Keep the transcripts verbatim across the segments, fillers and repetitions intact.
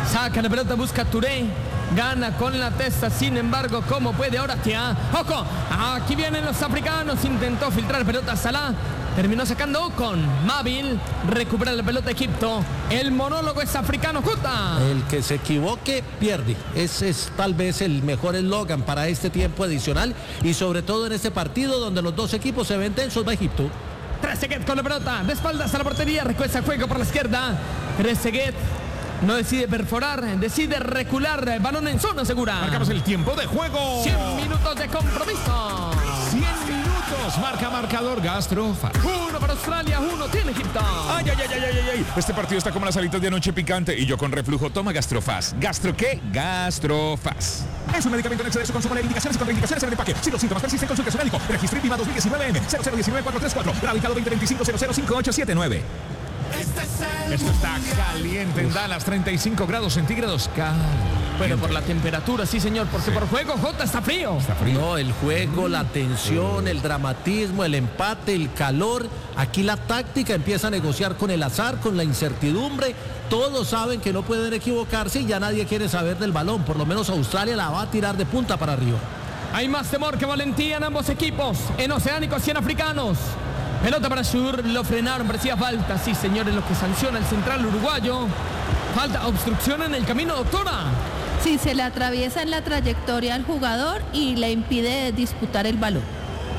Saca la pelota, busca Touré. Gana con la testa, sin embargo, ¿cómo puede ahora Tia? ¡Ojo! Aquí vienen los africanos. Intentó filtrar pelota Salah. Terminó sacando Ocon. Mabil recupera la pelota Egipto. El monólogo es africano. Juta. El que se equivoque pierde. Ese es tal vez el mejor eslogan para este tiempo adicional y sobre todo en este partido donde los dos equipos se ven tensos. Va Egipto. Trezeguet con la pelota, de espaldas a la portería, recuesta juego por la izquierda. Trezeguet no decide perforar, decide recular, balón en zona segura. Marcamos el tiempo de juego. cien minutos de compromiso. cien minutos, marca marcador Gastrofas. Uno para Australia, uno tiene Egipto. Ay, ay, ay, ay, ay, ay. Este partido está como las alitas de anoche picante y yo con reflujo. Toma Gastrofas. ¿Gastro qué? Gastrofas. Es un medicamento en exceso de consumo, leer indicaciones y contraindicaciones en el empaque. Si los síntomas persisten, consulte a su médico. Registro INVIMA dos mil diecinueve M cero cero uno nueve cuatro tres cuatro. Radicado veinte veinticinco cero cero cinco ocho siete nueve. Este es el Esto está caliente en Dallas, treinta y cinco grados centígrados. Caliente. Bueno, por la temperatura, sí señor, porque Sí. por juego J está frío. Está frío. No, el juego, la tensión, el dramatismo, el empate, el calor. Aquí la táctica empieza a negociar con el azar, con la incertidumbre. Todos saben que no pueden equivocarse y ya nadie quiere saber del balón. Por lo menos Australia la va a tirar de punta para arriba. Hay más temor que valentía en ambos equipos, en oceánicos y en africanos. Pelota para Shur, lo frenaron, parecía falta. Sí, señores, lo que sanciona el central uruguayo. Falta, obstrucción en el camino, doctora. Sí, se le atraviesa en la trayectoria al jugador y le impide disputar el balón.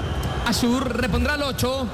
Ashur repondrá al ocho.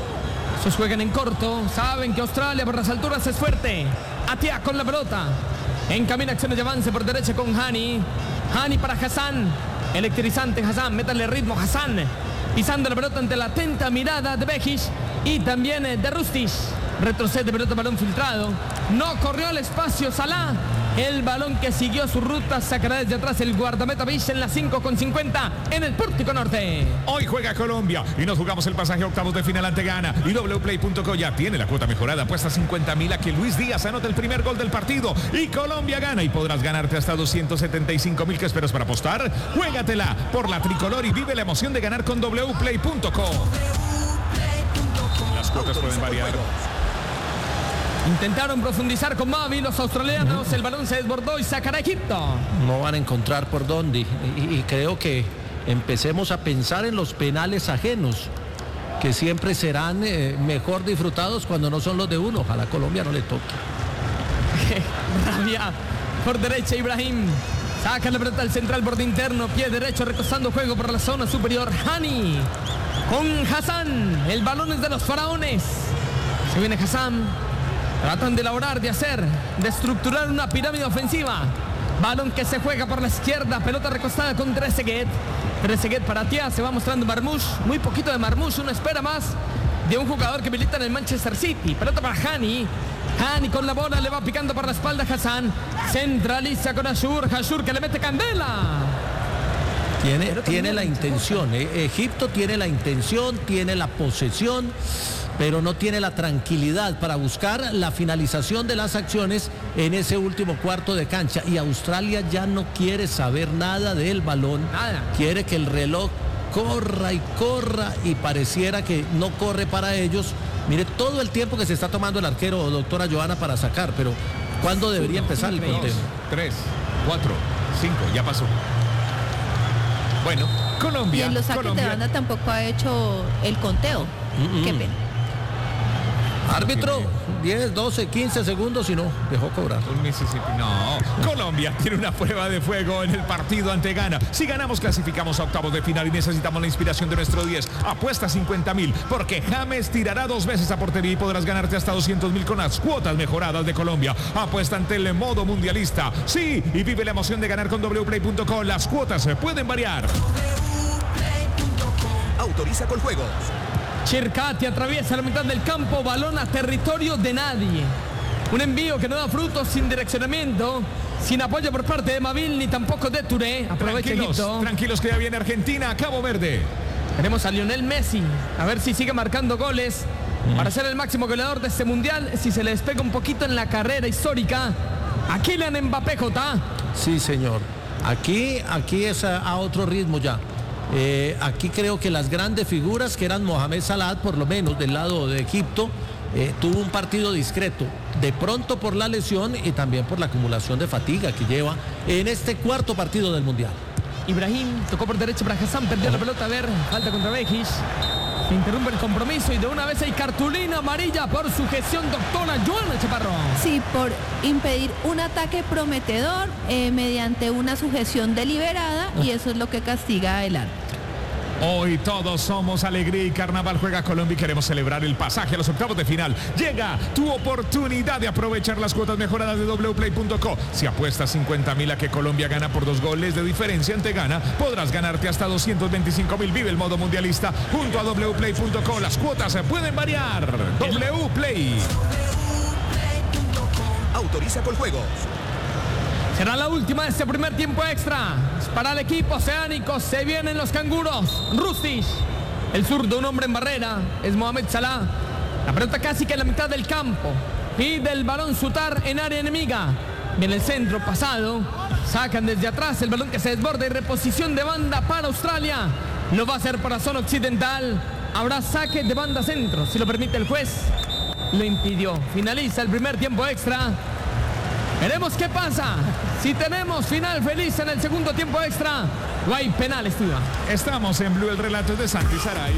Esos juegan en corto. Saben que Australia por las alturas es fuerte. Atia con la pelota. Encamina acciones de avance por derecha con Hani. Hani para Hassan. Electrizante Hassan. Métale ritmo Hassan. Pisando la pelota ante la atenta mirada de Bejic y también de Rustic. Retrocede pelota, balón filtrado. No corrió al espacio Salah. El balón que siguió su ruta sacará desde atrás el guardameta Beach en la cinco con cincuenta en el Pórtico Norte. Hoy juega Colombia y nos jugamos el pasaje a octavos de final ante Ghana. Y W Play punto co ya tiene la cuota mejorada. Apuesta cincuenta mil a que Luis Díaz anote el primer gol del partido. Y Colombia gana y podrás ganarte hasta doscientos setenta y cinco mil. ¿Qué esperas para apostar? Juégatela por la tricolor y vive la emoción de ganar con W Play punto co. Las cuotas pueden variar. Intentaron profundizar con Mavi los australianos. El balón se desbordó y sacará a Egipto. No van a encontrar por dónde. Y, y creo que empecemos a pensar en los penales ajenos, que siempre serán eh, mejor disfrutados cuando no son los de uno. Ojalá a Colombia no le toque. Rabia por derecha Ibrahim. Saca la pelota al central borde interno. Pie derecho recostando juego por la zona superior. Hani con Hassan. El balón es de los faraones. Se viene Hassan. Tratan de elaborar, de hacer, de estructurar una pirámide ofensiva. Balón que se juega por la izquierda. Pelota recostada con Trezeguet. Trezeguet para Tia. Se va mostrando Marmoush. Muy poquito de Marmoush. Uno espera más de un jugador que milita en el Manchester City. Pelota para Hani. Hani con la bola. Le va picando por la espalda a Hassan. Centraliza con Ashur. Ashur que le mete candela. Tiene, tiene la intención, ¿eh? Egipto tiene la intención, tiene la posesión, pero no tiene la tranquilidad para buscar la finalización de las acciones en ese último cuarto de cancha. Y Australia ya no quiere saber nada del balón, Nada. quiere que el reloj corra y corra y pareciera que no corre para ellos. Mire todo el tiempo que se está tomando el arquero, doctora Joana, para sacar, pero ¿cuándo debería empezar el conteo? tres, cuatro, cinco, ya pasó. Bueno, Colombia. Y en los saques Colombia. de banda tampoco ha hecho el conteo. Mm-mm. Qué pena. Árbitro, diez, doce, quince segundos y no, dejó cobrar. Un Mississippi. No. Colombia tiene una prueba de fuego en el partido ante Ghana. Si ganamos, clasificamos a octavos de final y necesitamos la inspiración de nuestro diez. Apuesta cincuenta mil, porque James tirará dos veces a portería y podrás ganarte hasta doscientos mil con las cuotas mejoradas de Colombia. Apuesta ante el modo mundialista. Sí, y vive la emoción de ganar con W Play punto co. Las cuotas se pueden variar. W Play punto com. Autoriza con juegos. Cherkati atraviesa la mitad del campo, balón a territorio de nadie. Un envío que no da frutos, sin direccionamiento, sin apoyo por parte de Mabil ni tampoco de Touré. Aprovecha Tranquilos, Egipto. tranquilos que ya viene Argentina, Cabo Verde. Tenemos a Lionel Messi, a ver si sigue marcando goles para ser el máximo goleador de este mundial. Si se le despega un poquito en la carrera histórica a Kylian Mbappé, J. Sí, señor. Aquí, aquí es a, a otro ritmo ya. Eh, aquí creo que las grandes figuras que eran Mohamed Salah, por lo menos del lado de Egipto, eh, tuvo un partido discreto, de pronto por la lesión y también por la acumulación de fatiga que lleva en este cuarto partido del Mundial. Ibrahim tocó por derecha para Hassan, perdió la pelota, a ver, falta contra Bejic. Se interrumpe el compromiso y de una vez hay cartulina amarilla por sujeción, doctora Joana Chaparro. Sí, por impedir un ataque prometedor eh, mediante una sujeción deliberada y eso es lo que castiga el árbitro. Hoy todos somos alegría y carnaval. Juega Colombia y queremos celebrar el pasaje a los octavos de final. Llega tu oportunidad de aprovechar las cuotas mejoradas de w play punto co. Si apuestas cincuenta mil a que Colombia gana por dos goles de diferencia ante Ghana, podrás ganarte hasta doscientos veinticinco mil. Vive el modo mundialista junto a w play punto co. Las cuotas se pueden variar. W Play. Autoriza con juegos. Será la última de este primer tiempo extra. Para el equipo oceánico se vienen los canguros. Rustic, el zurdo, un hombre en barrera, es Mohamed Salah. La pelota casi que en la mitad del campo. Pide el balón Sutar en área enemiga. Viene el centro pasado. Sacan desde atrás el balón que se desborda y reposición de banda para Australia. Lo va a hacer para zona occidental. Habrá saque de banda centro. Si lo permite el juez, lo impidió. Finaliza el primer tiempo extra. Veremos qué pasa. Si tenemos final feliz en el segundo tiempo extra o hay penal, Esteban. Estamos en Blue, el relato es de Santi Saray.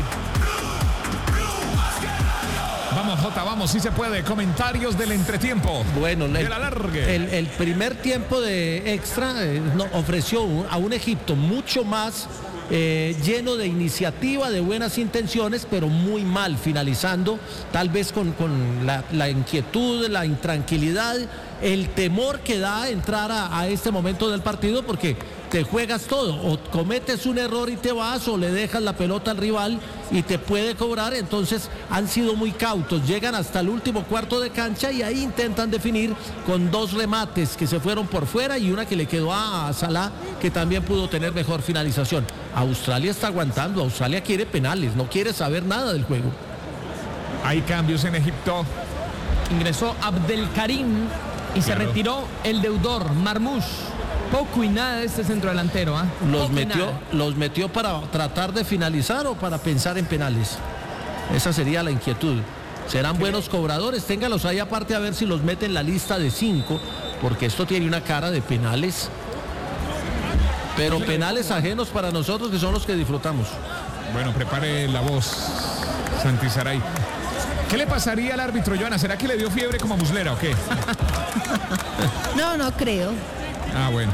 Vamos, Jota, vamos, si se puede. Comentarios del entretiempo. Bueno, el, el alargue. El, el primer tiempo de extra eh, no, ofreció un, a un Egipto mucho más eh, lleno de iniciativa, de buenas intenciones, pero muy mal finalizando, tal vez con, con la, la inquietud, la intranquilidad, el temor que da entrar a, a este momento del partido, porque te juegas todo, o cometes un error y te vas, o le dejas la pelota al rival y te puede cobrar. Entonces han sido muy cautos, llegan hasta el último cuarto de cancha y ahí intentan definir con dos remates que se fueron por fuera y una que le quedó a Salah, que también pudo tener mejor finalización. Australia está aguantando, Australia quiere penales, no quiere saber nada del juego. Hay cambios en Egipto. Ingresó Abdelkarim y se Claro. retiró el deudor Marmoush. Poco y nada de este centro delantero, ¿ah? ¿eh? Los metió, los metió para tratar de finalizar o para pensar en penales. Esa sería la inquietud. Serán buenos cobradores, téngalos ahí aparte a ver si los mete en la lista de cinco, porque esto tiene una cara de penales. Pero penales ajenos para nosotros, que son los que disfrutamos. Bueno, prepare la voz, Santi Saray. ¿Qué le pasaría al árbitro, Joana? ¿Será que le dio fiebre como a Muslera o qué? No, no creo. Ah, bueno.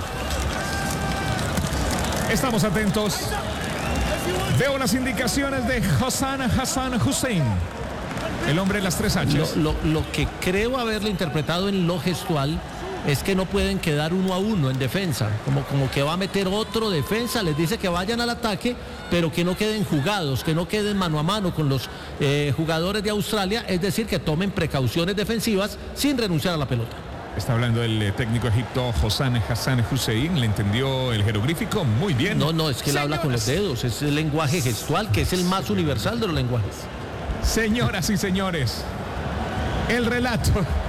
Estamos atentos. Veo las indicaciones de Hassan Hassan Hussein, el hombre de las tres H's. Lo, lo, lo que creo haberle interpretado en lo gestual es que no pueden quedar uno a uno en defensa, como, como que va a meter otro defensa, les dice que vayan al ataque, pero que no queden jugados, que no queden mano a mano con los eh, jugadores de Australia, es decir, que tomen precauciones defensivas sin renunciar a la pelota. Está hablando el eh, técnico egipto Hassan Hassan Hussein. ¿Le entendió el jeroglífico? Muy bien. No, no, es que él habla con los dedos, es el lenguaje gestual, que es el más universal de los lenguajes. Señoras y señores, el relato.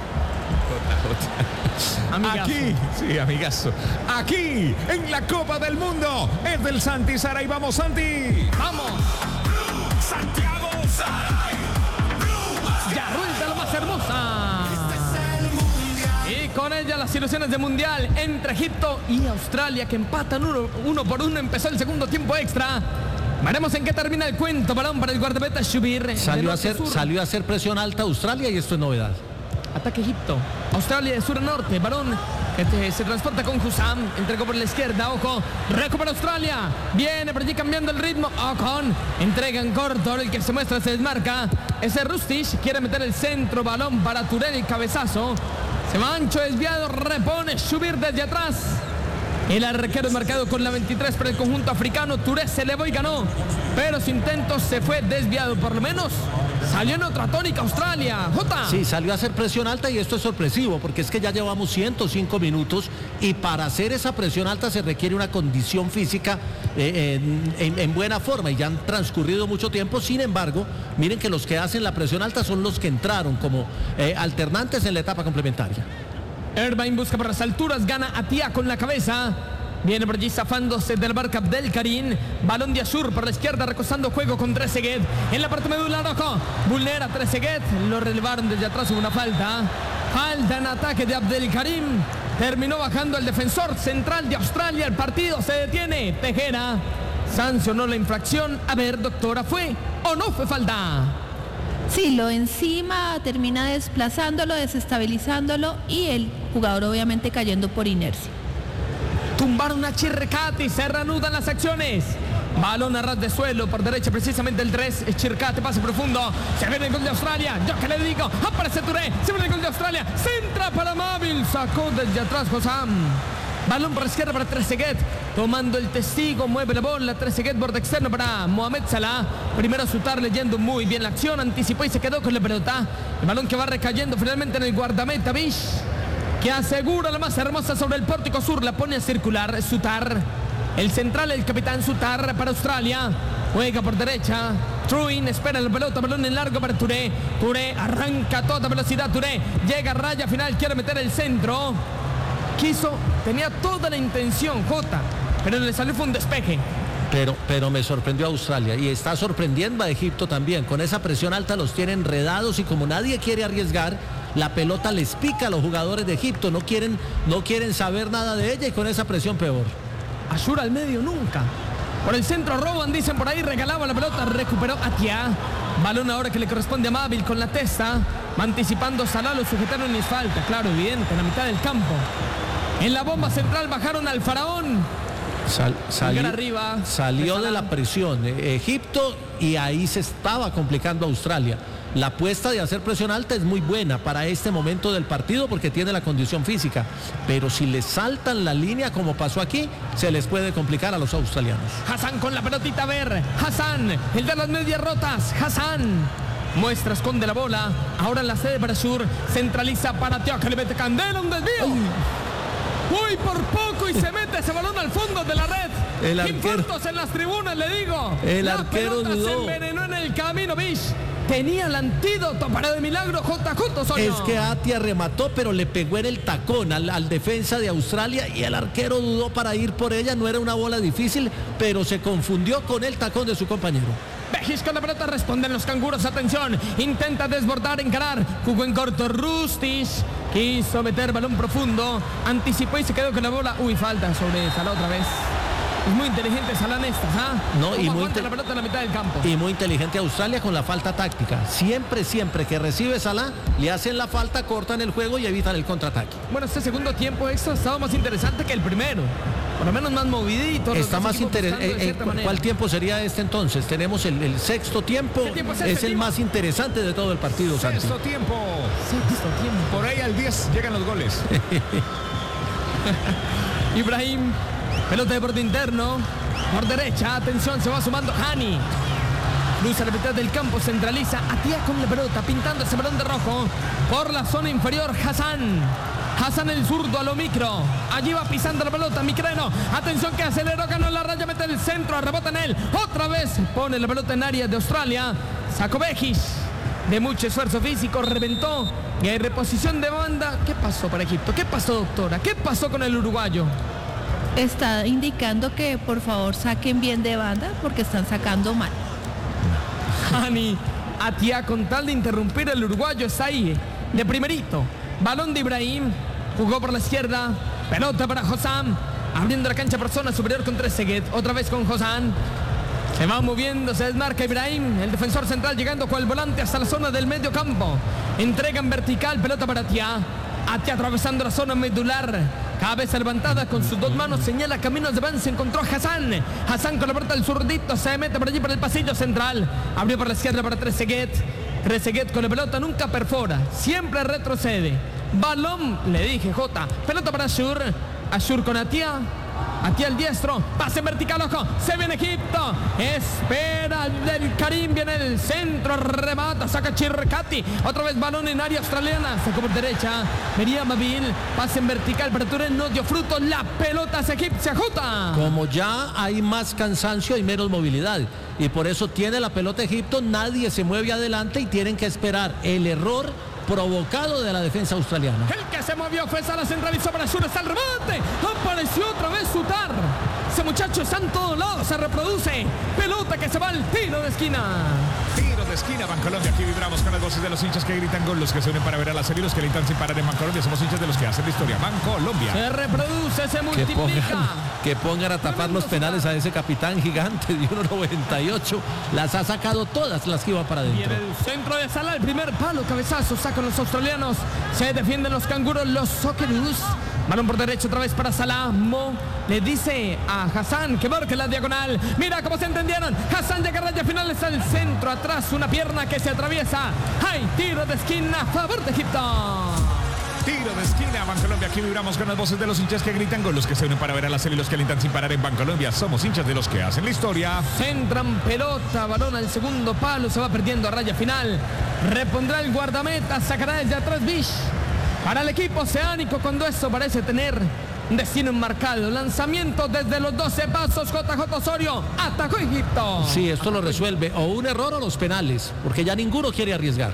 Amigazo. Aquí, sí, amigazo. Aquí, en la Copa del Mundo, es del Santi Saray. Vamos, Santi. ¡Vamos! Santiago Saray. Ya rueda lo más hermosa. Y con ella las ilusiones de mundial entre Egipto y Australia, que empatan uno, uno por uno. Empezó el segundo tiempo extra. Veremos en qué termina el cuento. Balón para el guardameta Shubir. Salió a, hacer, salió a hacer presión alta Australia y esto es novedad. Ataque Egipto. Australia de sur a norte. Balón que se transporta con Hussam. Entregó por la izquierda. Ojo. Recupera Australia. Viene por allí cambiando el ritmo. Ocon. Entrega en corto. El que se muestra se desmarca. Ese Rustic quiere meter el centro. Balón para Touré. El cabezazo. Se va ancho, desviado. Repone Shubir desde atrás. El arquero marcado con la veintitrés para el conjunto africano. Touré se elevó y ganó, pero su intento se fue desviado. Por lo menos salió en otra tónica Australia. Jota. Sí, salió a hacer presión alta y esto es sorpresivo porque es que ya llevamos ciento cinco minutos y para hacer esa presión alta se requiere una condición física eh, en, en, en buena forma y ya han transcurrido mucho tiempo. Sin embargo, miren que los que hacen la presión alta son los que entraron como eh, alternantes en la etapa complementaria. Irvine busca por las alturas, gana Atia con la cabeza. Viene por allí zafándose del barca Abdel Karim. Balón de Ashur por la izquierda, recostando juego con Trezeguet. En la parte medular, ojo. Vulnera Trezeguet. Lo relevaron desde atrás, hubo una falta. Falta en ataque de Abdel Karim. Terminó bajando el defensor central de Australia. El partido se detiene. Tejera sancionó la infracción. A ver, doctora, ¿fue o no fue falta? Sí, lo encima, termina desplazándolo, desestabilizándolo y el jugador obviamente cayendo por inercia. Tumbaron a Chircati, se reanudan las acciones. Balón a ras de suelo, por derecha precisamente el tres. Chircati, pase profundo. Se viene el gol de Australia. Yo que le digo, aparece Touré. Se viene el gol de Australia. Centra para Móvil. Sacó desde atrás Hossam. Balón por la izquierda para Trezeguet. Tomando el testigo, mueve la bola. Trezeguet, borde externo para Mohamed Salah. Primero Sutar leyendo muy bien la acción. Anticipó y se quedó con la pelota. El balón que va recayendo finalmente en el guardameta Bish, que asegura la más hermosa sobre el pórtico sur. La pone a circular Sutar. El central, el capitán Sutar para Australia. Juega por derecha. Truin espera la pelota. Balón en largo para Touré. Touré arranca a toda velocidad. Touré llega a raya final. Quiere meter el centro. Quiso, tenía toda la intención, Jota, pero le salió fue un despeje. Pero, pero me sorprendió Australia y está sorprendiendo a Egipto también. Con esa presión alta los tiene enredados y como nadie quiere arriesgar, la pelota les pica a los jugadores de Egipto. No quieren, no quieren saber nada de ella y con esa presión peor. Ashur al medio nunca. Por el centro roban, dicen por ahí, regalaba la pelota, recuperó Atia. Balón ahora que le corresponde a Móvil con la testa. Va anticipando Salah, lo sujetaron y es falta, claro, evidente, en la mitad del campo. En la bomba central bajaron al faraón. Sal, sali, arriba, salió de la presión eh, Egipto y ahí se estaba complicando Australia. La apuesta de hacer presión alta es muy buena para este momento del partido porque tiene la condición física, pero si les saltan la línea como pasó aquí, se les puede complicar a los australianos. Hassan con la pelotita, a ver, Hassan, el de las medias rotas, Hassan. Muestra, esconde la bola, ahora en la sede para Ashur, centraliza para Teo, que le mete candela, un desvío. Uy. Uy, por poco y se mete ese balón al fondo de la red. El arquero, infartos en las tribunas, le digo. El la arquero pelota dudó. Se envenenó en el camino, Bish. Tenía el antídoto para de milagro, J J Osorio. Es que Atia remató, pero le pegó en el tacón al, al defensa de Australia y el arquero dudó para ir por ella. No era una bola difícil, pero se confundió con el tacón de su compañero. Bejis con la pelota, responden los canguros, atención, intenta desbordar, encarar, jugó en corto Rustis, quiso meter balón profundo, anticipó y se quedó con la bola. Uy, falta sobre Salah otra vez. Es muy inteligente Salah en estas, ¿ah? No, y muy la pelota en la mitad del campo. Y muy inteligente Australia con la falta táctica. Siempre, siempre que recibe Salah, le hacen la falta, cortan el juego y evitan el contraataque. Bueno, este segundo tiempo extra ha estado más interesante que el primero. Por lo menos más movidito. Está más interesante. Eh, eh, ¿Cuál tiempo sería este entonces? Tenemos el, el sexto tiempo. tiempo es, es este, el tío? más interesante de todo el partido, Santi. Sexto tiempo. Sexto tiempo. Por ahí al diez llegan los goles. Ibrahim, pelota de borde interno. Por derecha, atención, se va sumando Hani. Cruza la mitad del campo, centraliza. Atia con la pelota, pintando ese balón de rojo. Por la zona inferior, Hassan. Hassan el zurdo a lo micro. Allí va pisando la pelota, Micreno. Atención que aceleró, ganó la raya, mete el centro, rebota en él. Otra vez pone la pelota en área de Australia. Sacó Bejis. De mucho esfuerzo físico, reventó. Y hay reposición de banda. ¿Qué pasó para Egipto? ¿Qué pasó, doctora? ¿Qué pasó con el uruguayo? Está indicando que por favor saquen bien de banda porque están sacando mal. Hani, Atia con tal de interrumpir el uruguayo está ahí, de primerito. Balón de Ibrahim, jugó por la izquierda, pelota para Hossam, abriendo la cancha por zona superior con Trezeguet, otra vez con Hossam. Se va moviendo, se desmarca Ibrahim, el defensor central llegando con el volante hasta la zona del medio campo. Entrega en vertical, pelota para Atia. Atia atravesando la zona medular. Cabeza levantada con sus dos manos, señala caminos de avance, encontró a Hassan. Hassan con la pelota del zurdito, se mete por allí por el pasillo central. Abrió por la izquierda para Trezeguet. Trezeguet con la pelota nunca perfora, siempre retrocede. Balón, le dije Jota, pelota para Ashur. Ashur con Atia. Atia el diestro, pase en vertical, ojo, se viene Egipto. Espera del Karim, viene el centro, remata, saca Chircati. Otra vez balón en área australiana, sacó por derecha. Vería Mabil, pase en vertical, pero Touré no dio fruto. La pelota es egipcia, Jota. Como ya hay más cansancio, hay menos movilidad. Y por eso tiene la pelota Egipto, nadie se mueve adelante y tienen que esperar el error provocado de la defensa australiana. El que se movió fue Salah, centralizó para Ashur, está el remate. Apareció otra vez Sutar. en todos lados, se reproduce. Pelota que se va al tiro de esquina. Tiro de esquina, Bancolombia. Aquí vibramos con las voces de los hinchas que gritan gol, los que se unen para ver a la serie, los que gritan sin parar en Bancolombia. Somos hinchas de los que hacen la historia. Bancolombia. Se reproduce, se Que multiplica. pongan, que pongan a tapar los penales a ese capitán gigante de uno noventa y ocho. Las ha sacado todas las que iban para adentro. Viene el centro de Salah, el primer palo, cabezazo, sacan los australianos. Se defienden los canguros, los Socceroos. Balón por derecho otra vez para Salah. Mo le dice a Hassan que marque la diagonal. Mira cómo se entendieron. Hassan llega a raya final, está el centro atrás, una pierna que se atraviesa. ¡Hay tiro de esquina a favor de Egipto! Tiro de esquina, Bancolombia. Aquí vibramos con las voces de los hinchas que gritan gol, los que se unen para ver a la serie, los que gritan sin parar en Bancolombia. Somos hinchas de los que hacen la historia. Centran pelota, balón al segundo palo, se va perdiendo a raya final. Repondrá el guardameta, sacará desde atrás Bish. Para el equipo oceánico, cuando eso parece tener un destino enmarcado. Lanzamiento desde los doce pasos, J J Osorio, atacó Egipto. Sí, esto lo resuelve o un error o los penales, porque ya ninguno quiere arriesgar.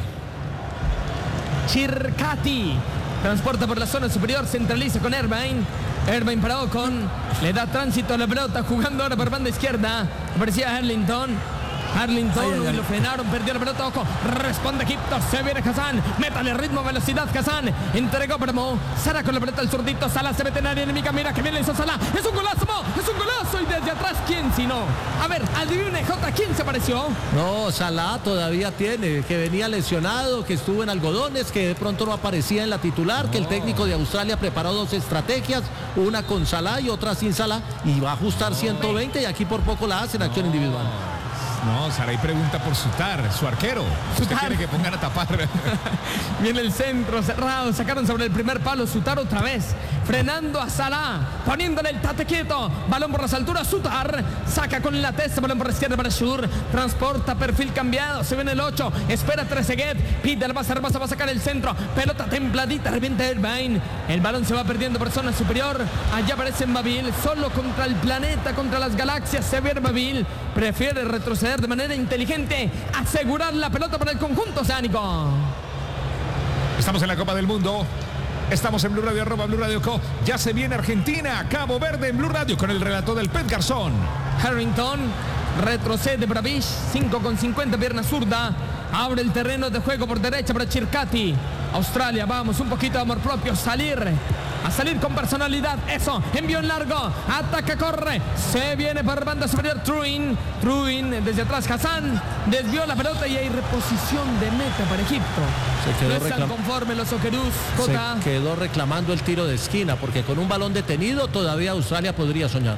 Chircati transporta por la zona superior, centraliza con Erbain. Erbain para Ocon, le da tránsito a la pelota, jugando ahora por banda izquierda. Aparecía Arlington. Arlington, Ay, ay, ay. lo frenaron, perdió la pelota, ojo, responde Egipto, se viene Hassan, métale ritmo, velocidad Hassan, entregó para Mo, Salah con la pelota al zurdito, Salah se mete en área enemiga, mira que bien le hizo Salah, es un golazo Mo, es un golazo, y desde atrás, ¿quién si no? A ver, adivine J, ¿quién se apareció? No, Salah todavía tiene, que venía lesionado, que estuvo en algodones, que de pronto no aparecía en la titular, que el técnico de Australia preparó dos estrategias, una con Salah y otra sin Salah, y va a ajustar ciento veinte y aquí por poco la hace en acción individual. No, Saray pregunta por Sutar, su arquero. Usted Sutar. quiere que pongan a tapar. Viene el centro cerrado, sacaron sobre el primer palo, Sutar otra vez, frenando a Salah, poniéndole el tate quieto, balón por las alturas, Sutar, saca con la testa, balón por la izquierda para Shur, transporta, perfil cambiado, se viene el ocho, espera Trezeguet, pide al base, rebasa, va a sacar el centro, pelota templadita, revienta Irvine, el balón se va perdiendo por zona superior, allá aparece Mbabil, solo contra el planeta, contra las galaxias, se ve Mbabil, prefiere retroceder de manera inteligente, asegurar la pelota para el conjunto oceánico. Estamos en la Copa del Mundo. Estamos en Blue Radio, arroba Blue Radio Co. Ya se viene Argentina, Cabo Verde en Blue Radio con el relato del Pet Garzón. Harrington retrocede para Bish, cinco con cincuenta, pierna zurda. Abre el terreno de juego por derecha para Chircati. Australia, vamos, un poquito de amor propio, salir. A salir con personalidad, eso, envío en largo, ataca, corre, se viene por banda superior Truin, Truin desde atrás Hassan, desvió la pelota y hay reposición de meta para Egipto. Se quedó No están reclam- conformes los Socceroos, Jota. Se quedó reclamando el tiro de esquina, porque con un balón detenido todavía Australia podría soñar.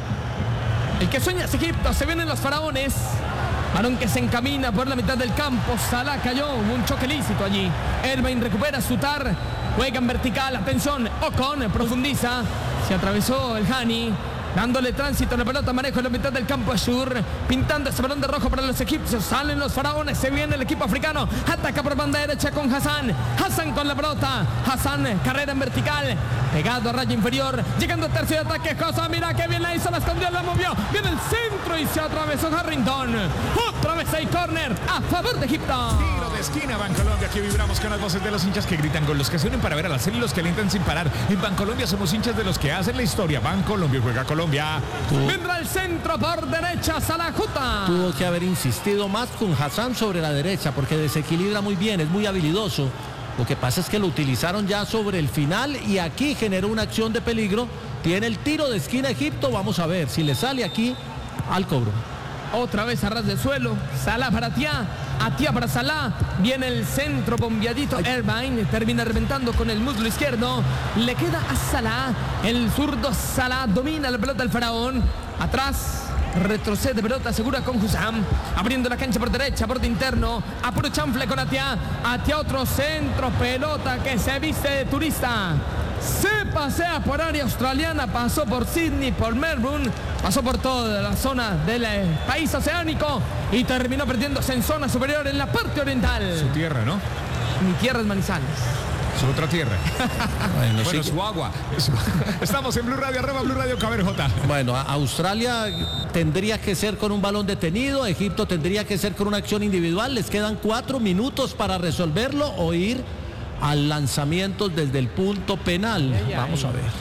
El que sueña es Egipto, se vienen los faraones. Balón que se encamina por la mitad del campo, Salah cayó, hubo un choque lícito allí. Erbain recupera Sutar, juega en vertical, atención, Ocon profundiza, se atravesó el Hani, dándole tránsito a la pelota, manejo en la mitad del campo a Shur, pintando ese balón de rojo para los egipcios, salen los faraones, se viene el equipo africano, ataca por banda derecha con Hassan, Hassan con la pelota, Hassan, carrera en vertical, pegado a raya inferior, llegando al tercio de ataque, Cosa, mira que bien la hizo, la escondió, la movió, viene el centro y se atravesó Harrington, otra vez hay córner a favor de Egipto. Tiro de esquina, Bancolombia. Aquí vibramos con las voces de los hinchas que gritan gol, los que se unen para ver a la serie y los que alientan sin parar. En Bancolombia somos hinchas de los que hacen la historia. Bancolombia juega Colombia. Vendrá el centro por derecha, Salah Jota. Tuvo que haber insistido más con Hassan sobre la derecha, porque desequilibra muy bien, es muy habilidoso. Lo que pasa es que lo utilizaron ya sobre el final y aquí generó una acción de peligro. Tiene el tiro de esquina Egipto, vamos a ver si le sale aquí al cobro. Otra vez a ras del suelo, Salah para Atia, Atia para Salah, viene el centro bombeadito, Irvine termina reventando con el muslo izquierdo, le queda a Salah, el zurdo Salah domina la pelota del faraón, atrás, retrocede pelota, segura con Hussam, abriendo la cancha por derecha, borde interno, a puro chanfle con Atia, Atia otro centro, pelota que se viste de turista. Se pasea por área australiana, pasó por Sydney, por Melbourne, pasó por toda la zona del eh, país oceánico y terminó perdiéndose en zona superior en la parte oriental. Su tierra, ¿no? Mi tierra es Manizales. Su otra tierra. Bueno, Bueno, sí. su agua. Su- Estamos en Blue Radio, arroba Blue Radio, Caber J. Bueno, a- Australia tendría que ser con un balón detenido, Egipto tendría que ser con una acción individual, les quedan cuatro minutos para resolverlo o ir al lanzamiento desde el punto penal. Ay, ay. Vamos a ver.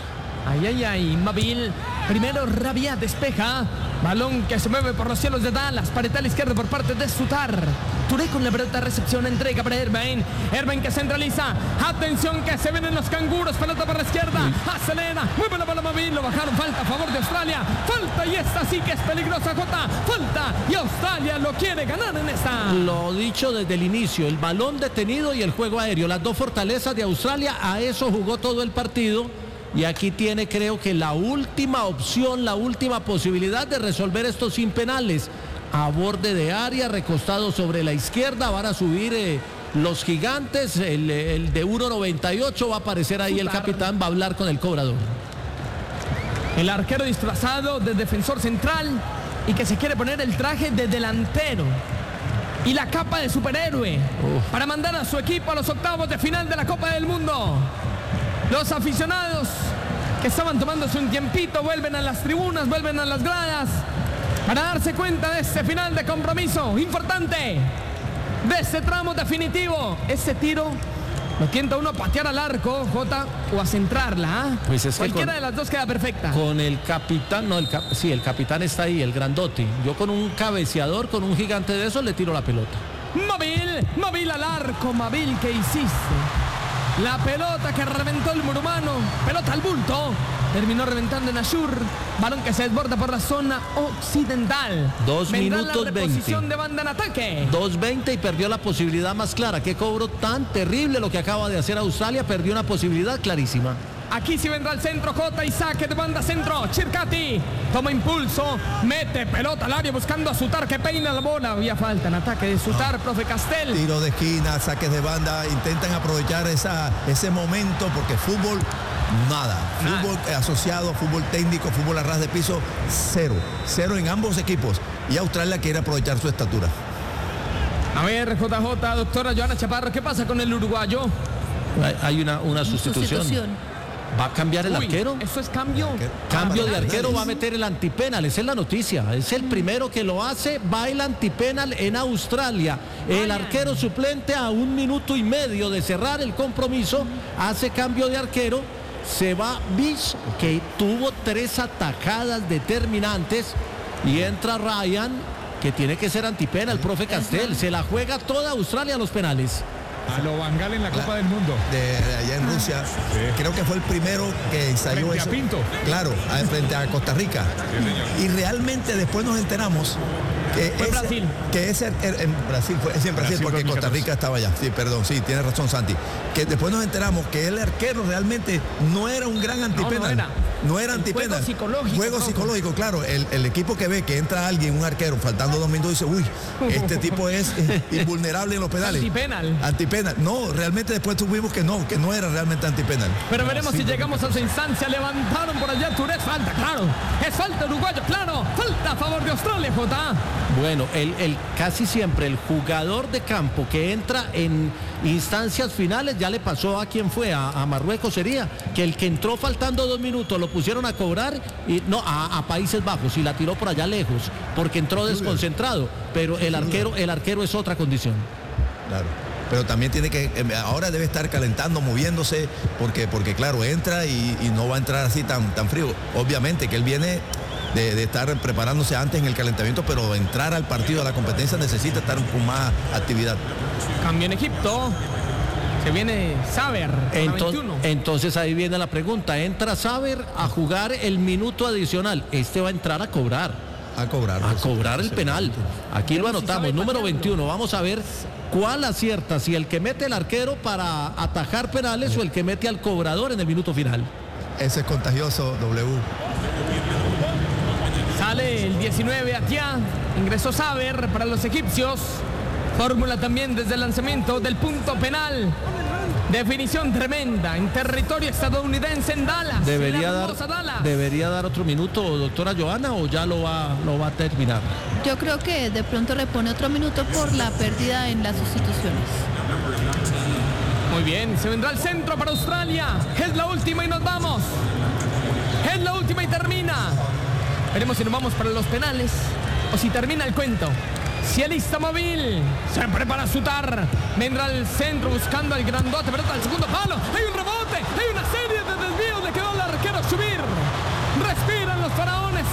Ay, ay, ay. Mabil. Primero Rabia despeja. Balón que se mueve por los cielos de Dallas. Para la izquierda por parte de Sutar. Touré con la pelota, recepción, entrega para Erbain. Erbain que centraliza. Atención que se vienen los canguros. Pelota por la izquierda. Acelera. Mueve la bola Mabil. Lo bajaron. Falta a favor de Australia. Falta y esta sí que es peligrosa, Jota. Falta y Australia lo quiere ganar en esta. Lo dicho desde el inicio. El balón detenido y el juego aéreo. Las dos fortalezas de Australia. A eso jugó todo el partido. Y aquí tiene, creo que la última opción, la última posibilidad de resolver esto sin penales. A borde de área, recostado sobre la izquierda, van a subir eh, los gigantes. El, el de uno noventa y ocho va a aparecer ahí el capitán, va a hablar con el cobrador. El arquero disfrazado de defensor central y que se quiere poner el traje de delantero y la capa de superhéroe Uf. para mandar a su equipo a los octavos de final de la Copa del Mundo. Los aficionados que estaban tomándose un tiempito vuelven a las tribunas, vuelven a las gradas para darse cuenta de este final de compromiso importante, de este tramo definitivo. Ese tiro lo tienta uno a patear al arco, Jota, o a centrarla. ¿eh? Pues es Cualquiera con, de las dos queda perfecta. Con el capitán, no, el cap, sí, el capitán está ahí, el grandote. Yo con un cabeceador, con un gigante de esos, le tiro la pelota. Mabil, Mabil al arco, Mabil, ¿qué hiciste? La pelota que reventó el murumano, pelota al bulto, terminó reventando en Ashur, balón que se desborda por la zona occidental. Dos Vendrá minutos la veinte. reposición de banda en ataque. dos veinte y perdió la posibilidad más clara. Qué cobro tan terrible lo que acaba de hacer Australia, perdió una posibilidad clarísima. Aquí sí vendrá el centro, Jota, y saque de banda centro. Chircati toma impulso, mete pelota al área buscando a Sutar que peina la bola. Había falta en ataque de Sutar, no. profe Castel. Tiro de esquina, saques de banda, intentan aprovechar esa, ese momento porque fútbol, nada. nada. Fútbol asociado, fútbol técnico, fútbol a ras de piso, cero. Cero en ambos equipos. Y Australia quiere aprovechar su estatura. A ver, J J, doctora Joana Chaparro, ¿qué pasa con el uruguayo? Hay una, una sustitución. sustitución. ¿Va a cambiar el Uy, arquero? Eso es cambio. Cambio de arquero, va a meter el antipenal. Esa es la noticia. Es el primero que lo hace. Va el antipenal en Australia. El arquero suplente a un minuto y medio de cerrar el compromiso. Hace cambio de arquero. Se va Bish, que tuvo tres atajadas determinantes. Y entra Ryan, que tiene que ser antipenal, profe Castel. Se la juega toda Australia a los penales. A lo Bangal en la Copa claro, del Mundo. De, de allá en Rusia. Sí. Creo que fue el primero que ensayó frente eso. A Pinto. Claro, a, frente a Costa Rica. Sí, y realmente después nos enteramos que fue ese, Brasil. Que ese en Brasil fue, es en Brasil, Brasil porque Costa Rica estaba allá. Sí, perdón, sí, tiene razón Santi. Que después nos enteramos que el arquero realmente no era un gran antipenal. No, no era, no era antipenal. Juego psicológico. Juego psicológico, claro. El, el equipo que ve que entra alguien, un arquero, faltando dos minutos, dice, uy, este tipo es invulnerable en los penales. Antipenal. Antipenal. No, realmente después tuvimos que no, que no era realmente antipenal. Pero veremos sí, si llegamos a esa instancia. Levantaron por allá Touré, falta, claro. Es falta uruguayo, claro. Falta a favor de Australia, Jota. Bueno, el, el casi siempre el jugador de campo que entra en instancias finales, ya le pasó a quien fue, a, a Marruecos sería, que el que entró faltando dos minutos lo pusieron a cobrar, y no, a, a Países Bajos, y la tiró por allá lejos, porque entró desconcentrado, pero el arquero, el arquero es otra condición. Claro. Pero también tiene que, ahora debe estar calentando, moviéndose, porque, porque claro, entra y, y no va a entrar así tan, tan frío. Obviamente que él viene de, de estar preparándose antes en el calentamiento, pero entrar al partido, a la competencia, necesita estar con más actividad. Cambio en Egipto. Se viene Saber. Entonces, entonces ahí viene la pregunta. Entra Saber a jugar el minuto adicional. Este va a entrar a cobrar. A cobrar. A cobrar el penal. Aquí lo anotamos, número veintiuno. Vamos a ver cuál acierta, si el que mete el arquero para atajar penales o el que mete al cobrador en el minuto final. Ese es contagioso, W. Sale el diecinueve Atia, ingresó Saber para los egipcios. Fórmula también desde el lanzamiento del punto penal. Definición tremenda en territorio estadounidense en Dallas. Debería, en dar, Dallas. ¿Debería dar otro minuto, doctora Joana, o ya lo va, lo va a terminar? Yo creo que de pronto le pone otro minuto por la pérdida en las sustituciones. Muy bien, se vendrá el centro para Australia. Es la última y nos vamos. Es la última y termina. Veremos si nos vamos para los penales o si termina el cuento. Si alista Móvil, se prepara Sutar, vendrá al centro buscando al grandote, pelota al segundo palo, hay un rebote, hay una serie de desvíos, le quedó al arquero subir,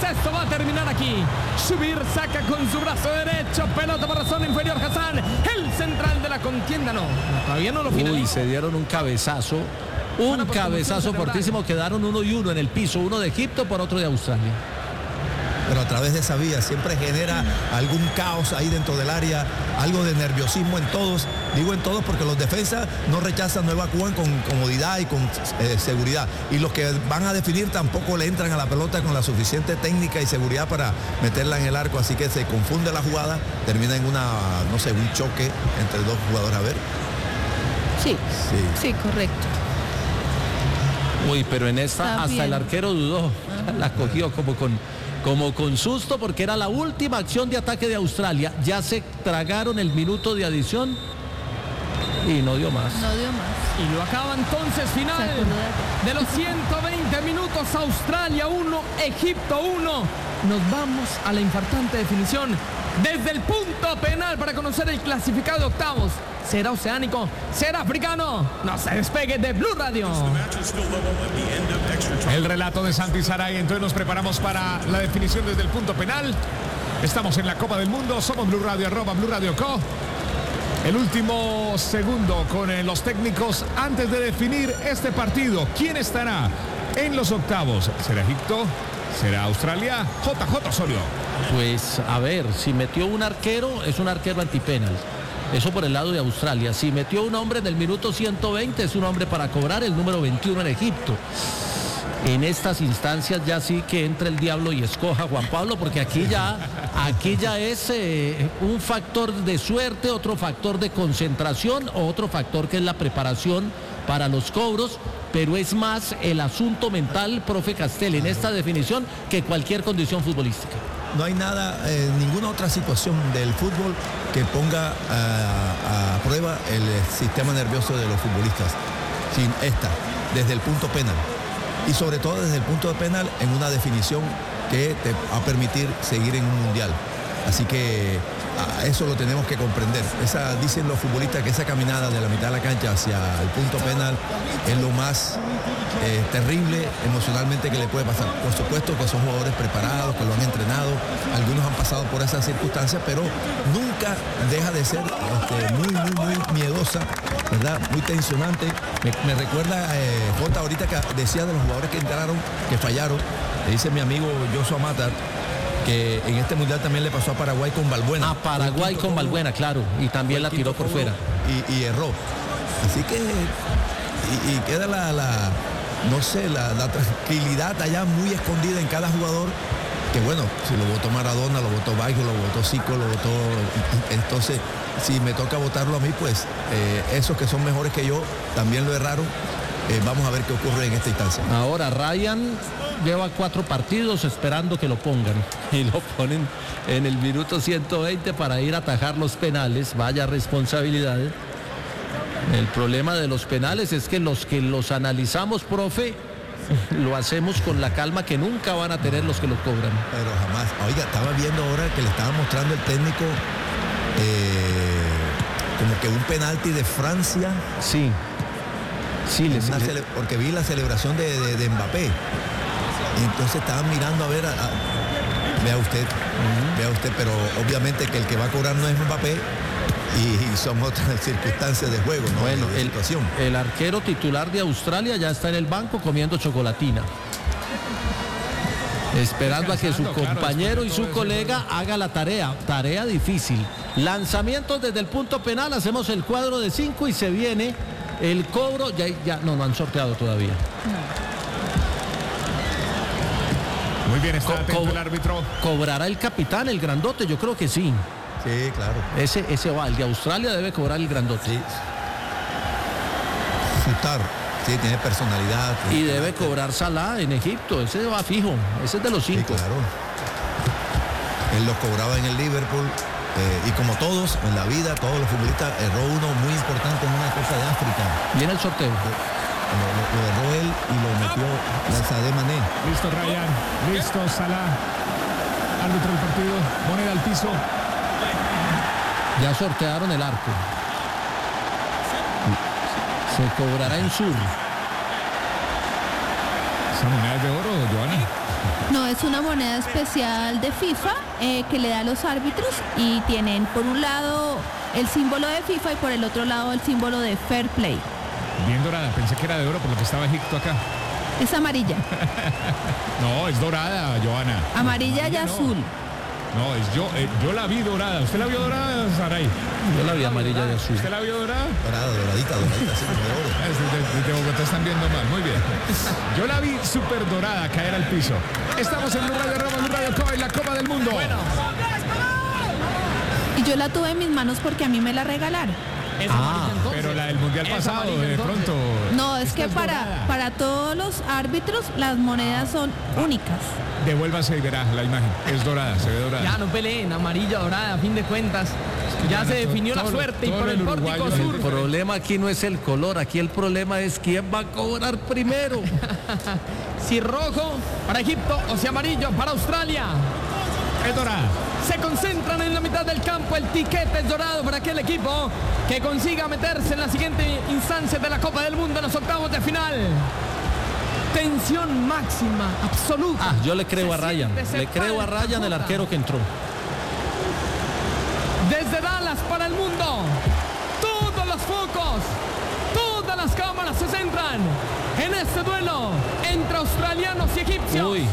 esto va a terminar aquí. Subir, saca con su brazo derecho, pelota por la zona inferior Hassan, el central de la contienda. No, todavía no lo finalizó. Uy, se dieron un cabezazo, un cabezazo fortísimo, quedaron uno y uno en el piso, uno de Egipto por otro de Australia. Pero a través de esa vía siempre genera algún caos ahí dentro del área, algo de nerviosismo en todos. Digo en todos porque los defensas no rechazan, no evacúan con comodidad y con eh, seguridad. Y los que van a definir tampoco le entran a la pelota con la suficiente técnica y seguridad para meterla en el arco. Así que se confunde la jugada, termina en una, no sé, un choque entre dos jugadores. A ver. Sí, Sí. sí, correcto. Uy, pero en esta Está hasta bien. el arquero dudó, la cogió como con, como con susto porque era la última acción de ataque de Australia. Ya se tragaron el minuto de adición y no dio más. No dio más. Y lo acaba entonces final Se acordó de- de los ciento veinte minutos. Australia uno, Egipto uno. Nos vamos a la infartante definición desde el punto penal para conocer el clasificado de octavos. ¿Será oceánico? ¿Será africano? No se despegue de Blue Radio. El relato de Santi Saray. Entonces nos preparamos para la definición desde el punto penal. Estamos en la Copa del Mundo. Somos Blue Radio, arroba Blue Radio Co. El último segundo con eh, los técnicos antes de definir este partido. ¿Quién estará en los octavos? ¿Será Egipto? ¿Será Australia? J J Osorio. Pues a ver, si metió un arquero, es un arquero antipenal. Eso por el lado de Australia. Si metió un hombre en el minuto ciento veinte, es un hombre para cobrar, el número veintiuno en Egipto. En estas instancias ya sí que entre el diablo y escoja Juan Pablo, porque aquí ya, aquí ya es eh, un factor de suerte, otro factor de concentración, otro factor que es la preparación para los cobros, pero es más el asunto mental, profe Castel, en esta definición que cualquier condición futbolística. No hay nada, eh, ninguna otra situación del fútbol que ponga a, a prueba el sistema nervioso de los futbolistas. Sin esta, desde el punto penal. Y sobre todo desde el punto de penal en una definición que te va a permitir seguir en un mundial. Así que a eso lo tenemos que comprender. Esa, dicen los futbolistas que esa caminada de la mitad de la cancha hacia el punto penal es lo más eh, terrible emocionalmente que le puede pasar. Por supuesto que son jugadores preparados, que lo han entrenado, algunos han pasado por esas circunstancias, pero nunca deja de ser este, muy, muy, muy miedosa, ¿verdad? Muy tensionante. Me, me recuerda, eh, Jota, ahorita que decía de los jugadores que entraron, que fallaron, le dice mi amigo Joshua Matar, que en este mundial también le pasó a Paraguay con Balbuena. A Paraguay con Balbuena, claro, y también la tiró por fuera. Y, y erró. Así que, y, y queda la, la, no sé, la, la tranquilidad allá muy escondida en cada jugador, que bueno, si lo votó Maradona, lo votó Baggio, lo votó Zico, lo votó, entonces, si me toca votarlo a mí, pues eh, esos que son mejores que yo también lo erraron. Eh, vamos a ver qué ocurre en esta instancia. Ahora Ryan lleva cuatro partidos esperando que lo pongan y lo ponen en el minuto ciento veinte para ir a atajar los penales. Vaya responsabilidad. El problema de los penales es que los que los analizamos, profe, lo hacemos con la calma que nunca van a tener los que lo cobran. Pero jamás. Oiga, estaba viendo ahora que le estaba mostrando el técnico eh, como que un penalti de Francia. Sí. Sí, les, Una les- cele- porque vi la celebración de, de- de Mbappé y entonces estaban mirando a ver a- a- vea usted vea usted, pero obviamente que el que va a cobrar no es Mbappé y, y son otras circunstancias de juego, ¿no? Bueno, de el, situación. el arquero titular de Australia ya está en el banco comiendo chocolatina, esperando a que su Descansando, claro, compañero y después de su todo ese colega haga la tarea, tarea difícil. Lanzamientos desde el punto penal, hacemos el cuadro de cinco y se viene el cobro. Ya, ya no, no han sorteado todavía. Muy bien, está Co- atento co- el árbitro. ¿Cobrará el capitán, el grandote? Yo creo que sí. Sí, claro. Ese, ese va, el de Australia debe cobrar el grandote. Sí. Futar, sí, tiene personalidad. Y tiene debe carácter. cobrar Salah en Egipto, ese va fijo, ese es de los Sí, cinco. claro. Él los cobraba en el Liverpool. eh, y como todos en la vida, todos los futbolistas, erró uno muy importante en una Copa de África. Viene el sorteo. Lo, lo- lo erró él y lo metió la de Mané. Listo Ryan, listo Salah. Árbitro del partido, moneda al piso. Ya sortearon el arco. Se cobrará en sur. ¿Esa moneda es de oro, Joana? No, es una moneda especial de FIFA eh, que le da a los árbitros y tienen por un lado el símbolo de FIFA y por el otro lado el símbolo de Fair Play. Bien dorada, pensé que era de oro por lo que estaba Egipto acá. Es amarilla. No, es dorada, Joana. Amarilla y no. azul. No, es yo, eh, yo la vi dorada. ¿Usted la vio dorada, Saray? Yo la vi amarilla y azul. ¿Usted la vio dorada? Dorada, doradita, doradita, sí, de oro. Ah, Desde, desde Bogotá están viendo mal, muy bien. Yo la vi súper dorada caer al piso. Estamos en Blue Radio Roma, Blue Radio Copa y la Copa del Mundo. Bueno, Y yo la tuve en mis manos porque a mí me la regalaron. es Ah, amarilla entonces. Pero la del Mundial Es pasado, amarilla, de entonces. pronto. No, es esta que para, dorada. para todos los árbitros las monedas son únicas. Devuélvase y verá la imagen. Es dorada, se ve dorada. Ya no peleen, amarilla, dorada, a fin de cuentas. Ya Joana, se definió todo- la suerte y todo por el el pórtico uruguayo- sur. El problema aquí no es el color, aquí el problema es quién va a cobrar primero. Si rojo para Egipto o si amarillo para Australia. Es dorada. Se concentran en la mitad del campo. El tiquete es dorado para aquel equipo que consiga meterse en la siguiente instancia de la Copa del Mundo en los octavos de final. Tensión máxima, absoluta. Ah, yo le creo a Se Ryan, siente, se le creo a para Ryan, el Jota. arquero que entró. Desde Dallas para el mundo, todos los focos, todas las cámaras se centran en este duelo entre australianos y egipcios. Uy,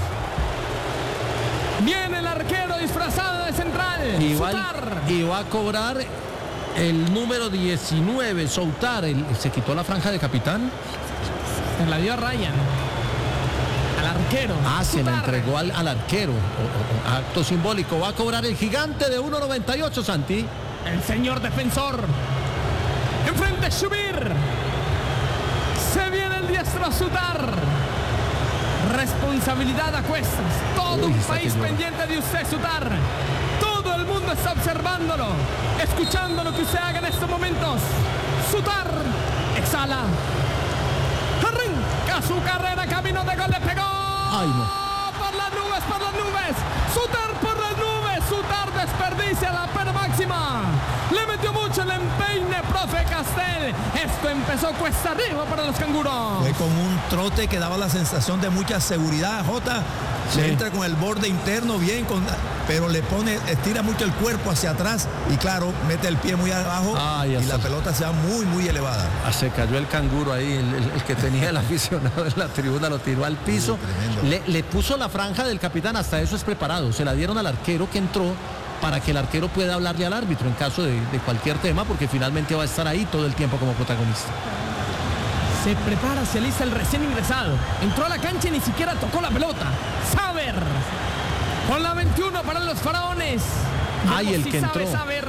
Viene el arquero disfrazado de central. y va, Sutar. y va a cobrar el número diecinueve, Soutar, el- se quitó la franja de capitán. Se la dio a Ryan. Al arquero. Ah, se la Sutar. entregó al, al arquero. O- o- acto simbólico. Va a cobrar el gigante de uno noventa y ocho, Santi. El señor defensor. Enfrente Shubir. Se viene el diestro a Sutar. Responsabilidad a cuestas. Todo Uy, un está país que llora. pendiente de usted, Sutar. Todo el mundo está observándolo, escuchando lo que usted haga en estos momentos. Sutar exhala. Arranca su carrera, camino de gol, le pegó. Ay, no. Por las nubes, por las nubes. Sutar por las nubes. Sutar desperdicia la pena máxima. Le metió mucho el empeine, profe Castel. Esto empezó cuesta arriba para los canguros. Fue con un trote que daba la sensación de mucha seguridad, Jota. Se Sí. entra con el borde interno bien, con, pero le pone, estira mucho el cuerpo hacia atrás y claro, mete el pie muy abajo Ay, y hasta- la pelota se va muy, muy elevada. Ah, se cayó el canguro ahí, el, el- el que tenía el aficionado en la tribuna, lo tiró al piso. tremendo. Le, le puso la franja del capitán, hasta eso es preparado. Se la dieron al arquero que entró para que el arquero pueda hablarle al árbitro en caso de, de cualquier tema, porque finalmente va a estar ahí todo el tiempo como protagonista. Se prepara, se alista el recién ingresado. Entró a la cancha y ni siquiera tocó la pelota. Saber. Con la veintiuno para los faraones. Ay, Vemos el si que sabe entró. Saber.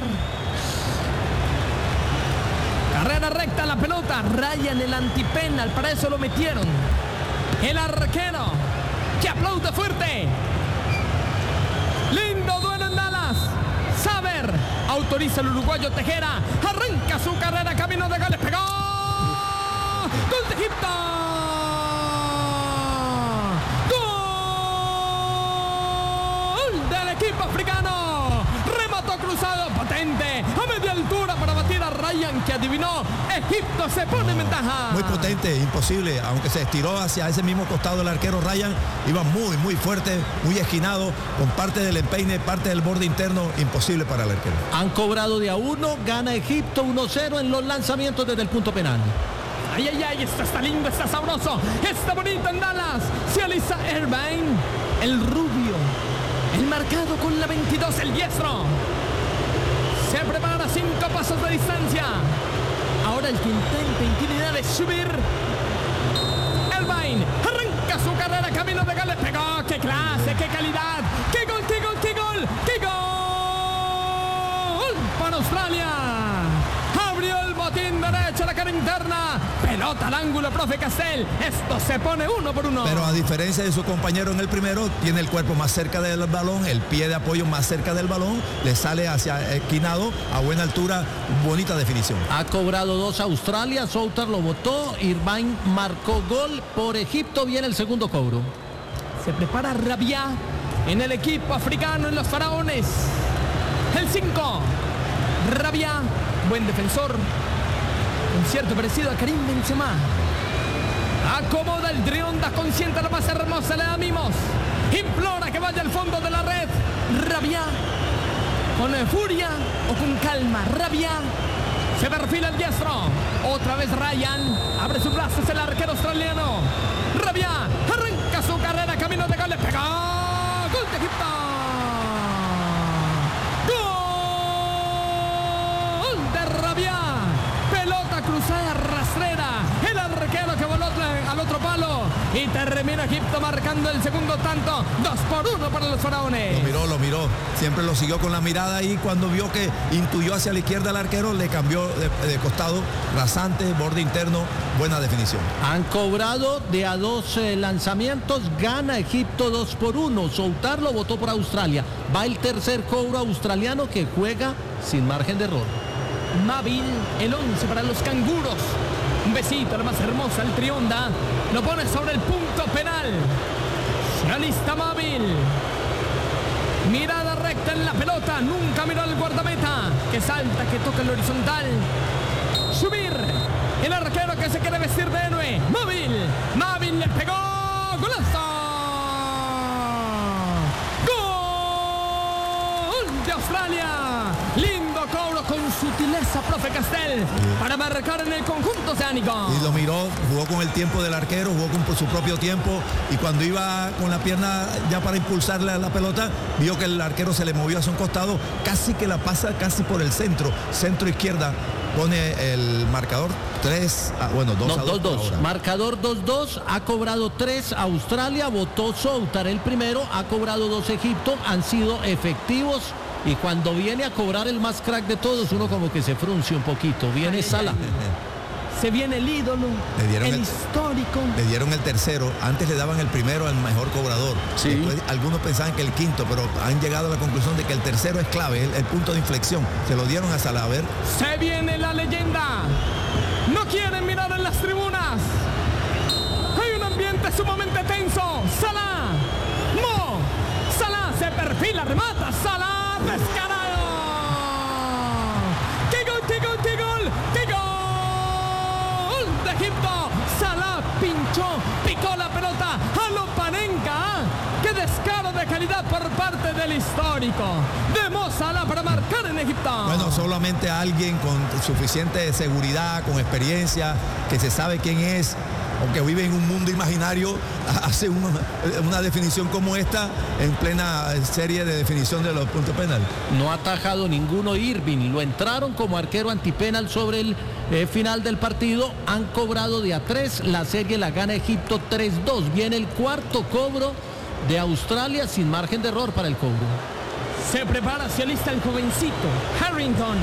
Carrera recta la pelota. Ryan el antipenal. Para eso lo metieron. El arquero. Que aplaude fuerte. Lindo duelo en Dallas. Saber. Autoriza el uruguayo Tejera. Arranca su carrera. Camino de goles. Pegó. ¡Gol de Egipto! ¡Gol del equipo africano! Remató cruzado potente a media altura para batir a Ryan, que adivinó. Egipto se pone en ventaja. Muy potente, imposible, aunque se estiró hacia ese mismo costado del arquero Ryan, iba muy, muy fuerte, muy esquinado, con parte del empeine, parte del borde interno, imposible para el arquero. Han cobrado de a uno, gana Egipto uno cero en los lanzamientos desde el punto penal. Ay, ay, ay, esto está lindo, está sabroso, está bonito en Dallas. Se alisa Irvine, el rubio, el marcado con la veintidós, el diestro. Se prepara cinco pasos de distancia. Ahora el que intenta intimidar es subir. Irvine arranca su carrera, camino de gol, le pegó. ¡Qué clase, qué calidad! ¡Qué gol, qué gol, qué gol! ¡Qué gol! Para Australia. Abrió el botín derecho, la cara interna. Pelota al ángulo, profe Castel. Esto se pone uno por uno. Pero a diferencia de su compañero en el primero, tiene el cuerpo más cerca del balón, el pie de apoyo más cerca del balón, le sale hacia esquinado, a buena altura, bonita definición. Ha cobrado dos Australia, Soutar lo votó, Irvine marcó gol por Egipto, viene el segundo cobro. Se prepara Rabia en el equipo africano, en los faraones. El cinco. Rabia, buen defensor. Un cierto parecido a Karim Benzema. Acomoda el Drionda, consiente lo más hermosa, le da mimos. Implora fondo de la red. Rabia. Con furia o con calma. Rabia. Se perfila el diestro. Otra vez Ryan. Abre sus brazos el arquero australiano. Rabia. Arranca su carrera. Camino de gol. Le pega. Gol de Egipto. Gol de Rabia. Pelota cruzada rastrera. El arquero que voló al otro palo. Y termina Egipto marcando el segundo tanto. Dos por uno para los faraones. Lo miró, lo miró. Siempre lo siguió con la mirada y cuando vio que intuyó hacia la izquierda el arquero, le cambió de, de costado, rasante, borde interno, buena definición. Han cobrado de a dos eh, lanzamientos, gana Egipto dos por uno. Soutar lo votó por Australia. Va el tercer cobro australiano que juega sin margen de error. Mabil, el once para los canguros. Un besito, la más hermosa, el Trionda. Lo pone sobre el punto penal. Se alista Mabil. Mirada recta en la pelota. Nunca miró al guardameta. Que salta, que toca el horizontal. Subir. El arquero que se quiere vestir de héroe. Mabil. Mabil le pegó. ¡Golazo! ¡Gol de Australia! Lindo cobro con sutileza, profe Castel, para marcar en el conjunto oceánico. Y lo miró, jugó con el tiempo del arquero, jugó con su propio tiempo y cuando iba con la pierna ya para impulsarle a la pelota, vio que el arquero se le movió hacia un costado, casi que la pasa casi por el centro, centro izquierda. Pone el marcador tres, a, bueno, dos No, a dos. dos dos. Marcador dos dos. Ha cobrado tres Australia. Votó Soutar el primero. Ha cobrado dos Egipto. Han sido efectivos. Y cuando viene a cobrar el más crack de todos, uno como que se frunce un poquito. Viene Salah. Se viene el ídolo, Le dieron el, el- histórico. Le dieron el tercero, antes le daban el primero al mejor cobrador. Sí. Después, algunos pensaban que el quinto, pero han llegado a la conclusión de que el tercero es clave, el, el punto de inflexión. Se lo dieron a Salah. A ver, Se viene la leyenda. No quieren mirar en las tribunas. Hay un ambiente sumamente tenso. Salah. Mo. Salah se perfila, remata. Salah descarado. ¡Qué gol, qué gol, qué gol! ¡Qué gol de Egipto! Salah pinchó, picó la pelota a lo Panenka. ¡Qué descaro de calidad por parte del histórico de Mo Salah para marcar en Egipto! bueno, solamente alguien con suficiente seguridad, con experiencia, que se sabe quién es, o que vive en un mundo imaginario, hace una, una definición como esta en plena serie de definición de los puntos penales. No ha atajado ninguno Irving. Lo entraron como arquero antipenal sobre el eh, final del partido. Han cobrado de a tres. La serie la gana Egipto tres dos. Viene el cuarto cobro de Australia sin margen de error para el cobro. Se prepara, se alista el jovencito Harrington.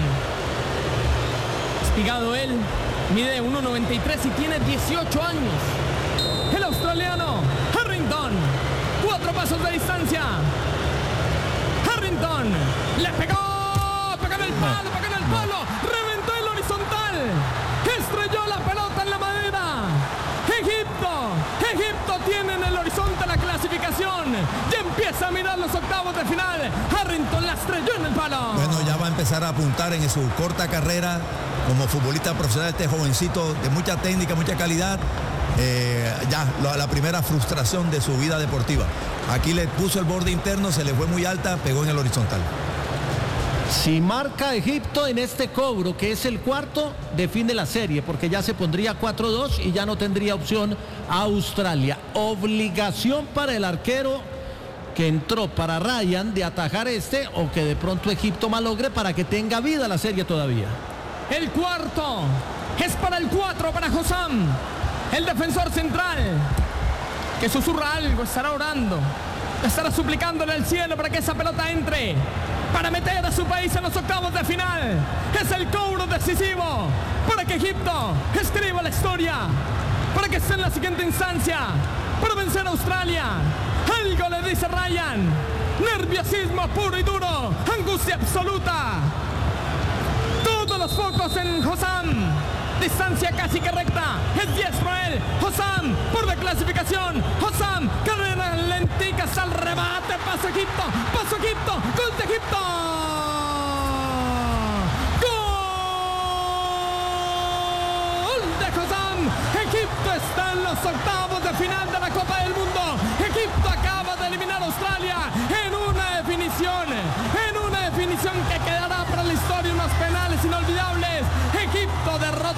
Espigado él, mide uno noventa y tres y tiene dieciocho años. El australiano Harrington, cuatro pasos de distancia. Harrington le pegó, pegó en el palo, pegó en el palo, reventó el horizontal, estrelló la pelota en la madera. Egipto, Egipto tiene en el horizonte la clasificación. Ya empieza a mirar los octavos de final. Harrington la estrelló en el palo. Bueno, ya va a empezar a apuntar en su corta carrera como futbolista profesional, este jovencito de mucha técnica, mucha calidad. Eh, ya la, la primera frustración de su vida deportiva. Aquí le puso el borde interno, se le fue muy alta, pegó en el horizontal. Si marca Egipto en este cobro, que es el cuarto, define la serie, porque ya se pondría cuatro dos y ya no tendría opción a Australia. Obligación para el arquero que entró para Ryan de atajar este, o que de pronto Egipto malogre para que tenga vida la serie todavía. El cuarto es para el cuatro, para Hossam, el defensor central, que susurra algo, estará orando, estará suplicándole al cielo para que esa pelota entre, para meter a su país en los octavos de final. Es el cobro decisivo para que Egipto escriba la historia, para que esté en la siguiente instancia, para vencer a Australia. Algo le dice Ryan, nerviosismo puro y duro, angustia absoluta. Todos los focos en Hossam, distancia casi que recta, es diestro él, Hossam por la clasificación, Hossam, carrera lentica hasta el remate, paso Egipto, paso Egipto, gol de Egipto, gol de Hossam. Egipto está en los octavos de final de la Copa del Mundo. Egipto acaba de eliminar a Australia en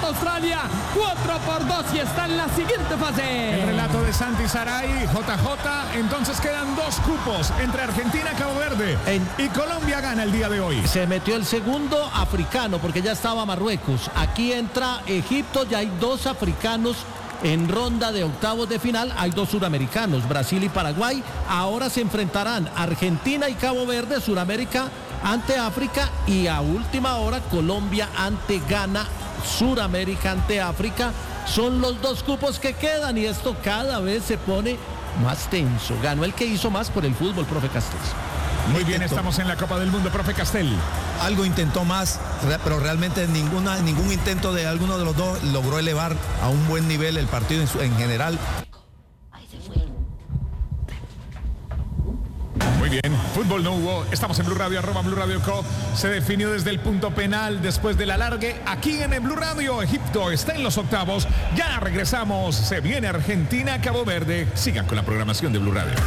derrota Australia cuatro por dos y está en la siguiente fase. El relato de Santi Saray, J J. Entonces quedan dos cupos entre Argentina, Cabo Verde En- y Colombia gana el día de hoy. Se metió el segundo africano porque ya estaba Marruecos. Aquí entra Egipto, ya hay dos africanos en ronda de octavos de final. Hay dos suramericanos, Brasil y Paraguay. Ahora se enfrentarán Argentina y Cabo Verde, Suramérica ante África, y a última hora Colombia ante Ghana, Suramérica ante África. Son los dos cupos que quedan y esto cada vez se pone más tenso. Ganó el que hizo más por el fútbol, profe Castells. Muy bien, estamos en la Copa del Mundo, profe Castel. Algo intentó más, re- pero realmente ninguna, ningún intento de alguno de los dos logró elevar a un buen nivel el partido en, su- en general. Muy bien, fútbol no hubo. Estamos en Blue Radio, arroba Blue Radio Co. Se definió desde el punto penal después del alargue. Aquí en el Blue Radio, Egipto está en los octavos. Ya regresamos. Se viene Argentina, Cabo Verde. Sigan con la programación de Blue Radio.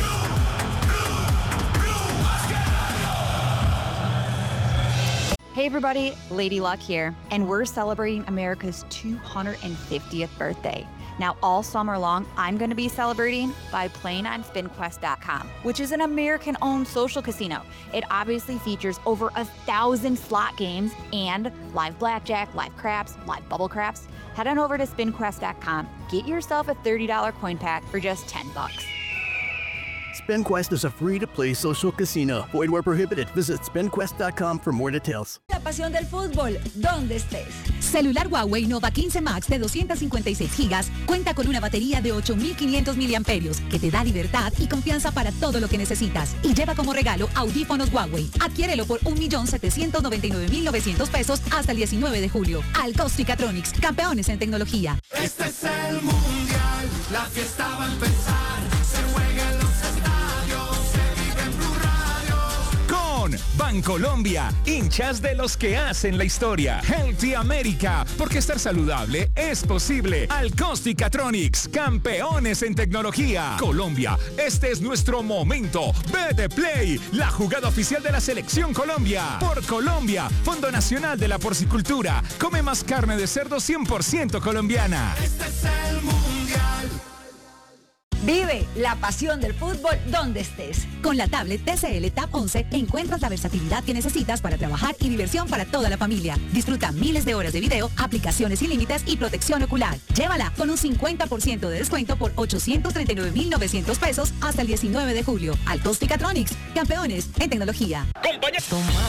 Hey everybody, Lady Luck here, and we're celebrating America's two hundred fiftieth birthday. Now, all summer long, I'm going to be celebrating by playing on spin quest dot com, which is an American-owned social casino. It obviously features over a thousand slot games and live blackjack, live craps, live bubble craps. Head on over to spin quest dot com, get yourself a thirty dollars coin pack for just ten bucks. SpinQuest is a free-to-play social casino. Void where prohibited. Visit spin quest dot com for more details. La pasión del fútbol, donde estés. Celular Huawei Nova quince Max de doscientos cincuenta y seis gigas cuenta con una batería de ocho mil quinientos miliamperios que te da libertad y confianza para todo lo que necesitas. Y lleva como regalo audífonos Huawei. Adquiérelo por un millón setecientos noventa y nueve mil novecientos pesos hasta el diecinueve de julio. Alcostricatronics, campeones en tecnología. Este es el mundial, la fiesta va a empezar. Se juega en los estadios, se vive en Blue Radio. Con Bancolombia, hinchas de los que hacen la historia. Healthy America, porque estar saludable es posible. Alcostricatronics, campeones en tecnología. Colombia, este es nuestro momento. B de Play, la jugada oficial de la Selección Colombia. Por Colombia, Fondo Nacional de la Porcicultura. Come más carne de cerdo cien por ciento colombiana. Este es el mundial. Vive la pasión del fútbol donde estés. Con la tablet T C L Tab once encuentras la versatilidad que necesitas para trabajar y diversión para toda la familia. Disfruta miles de horas de video, aplicaciones sin límites y protección ocular. Llévala con un cincuenta por ciento de descuento por ochocientos treinta y nueve mil novecientos pesos hasta el diecinueve de julio. Alcostricatronics, campeones en tecnología.